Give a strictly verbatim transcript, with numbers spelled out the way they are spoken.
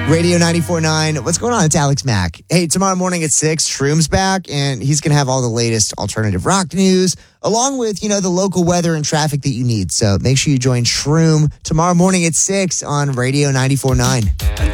Radio ninety-four point nine. What's going on? It's Alex Mack. Hey, tomorrow morning at six, Shroom's back, and he's going to have all the latest alternative rock news, along with, you know, the local weather and traffic that you need. So make sure you join Shroom tomorrow morning at six on Radio ninety-four point nine.